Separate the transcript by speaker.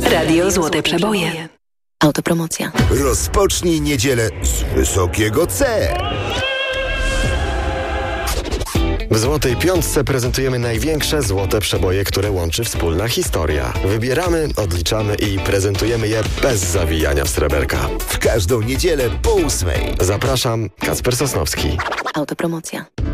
Speaker 1: Radio Złote Przeboje.
Speaker 2: Autopromocja.
Speaker 3: Rozpocznij niedzielę z wysokiego C.
Speaker 4: W Złotej Piątce prezentujemy największe złote przeboje, które łączy wspólna historia. Wybieramy, odliczamy i prezentujemy je bez zawijania w sreberka.
Speaker 3: W każdą niedzielę po 8:00.
Speaker 4: Zapraszam, Kacper Sosnowski.
Speaker 2: Autopromocja.